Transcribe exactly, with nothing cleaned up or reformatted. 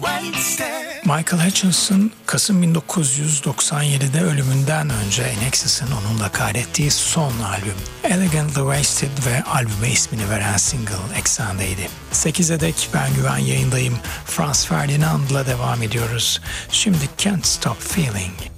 Michael Hutchinson, Kasım bin dokuz yüz doksan yedide ölümünden önce INXS'in onunla kaydettiği son albüm Elegantly Wasted ve albüme ismini veren single eksendeydi. sekize dek ben Güven yayındayım. Franz Ferdinand'la devam ediyoruz. Şimdi Can't Stop Feeling.